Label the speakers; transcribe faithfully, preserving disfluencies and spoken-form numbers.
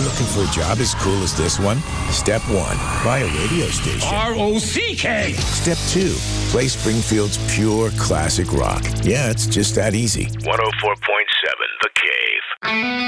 Speaker 1: Looking for a job as cool as this one? Step one, buy a radio station.
Speaker 2: R O C K.
Speaker 1: Step two, play Springfield's pure classic rock. Yeah, it's just that easy.
Speaker 3: one oh four point seven